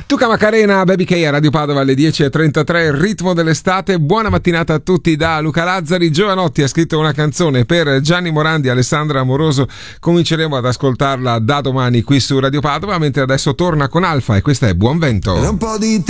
Tuca Macarena, Baby K a Radio Padova alle 10.33, il ritmo dell'estate. Buona mattinata a tutti da Luca Lazzari. Giovanotti ha scritto una canzone per Gianni Morandi e Alessandra Amoroso. Cominceremo ad ascoltarla da domani qui su Radio Padova, mentre adesso torna con Alfa e questa è Buon Vento. Un po' di